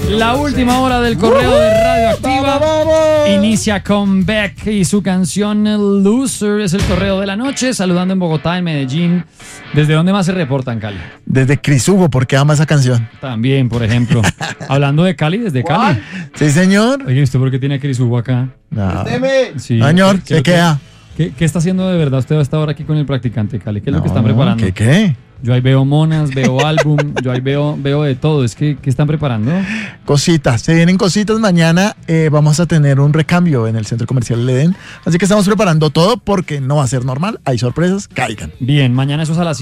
La última hora del correo de Radioactiva inicia con Beck y su canción Loser. Es el correo de la noche, saludando en Bogotá, en Medellín. ¿Desde dónde más se reportan, Cali? Desde Crisubo, porque ama esa canción. También, por ejemplo. Hablando de Cali, desde Cali. Sí, señor. Oye, ¿usted por qué tiene a Crisubo acá? No. Sí, Señor, se queda. ¿Qué está haciendo de verdad usted a esta hora aquí con el practicante, Cali? ¿Qué es lo que están preparando? ¿Qué? Yo ahí veo monas, veo álbum, yo ahí veo de todo. Es que, ¿qué están preparando? Cositas, se vienen cositas. Mañana vamos a tener un recambio en el Centro Comercial El Edén. Así que estamos preparando todo porque no va a ser normal. Hay sorpresas, caigan. Bien, mañana eso es a las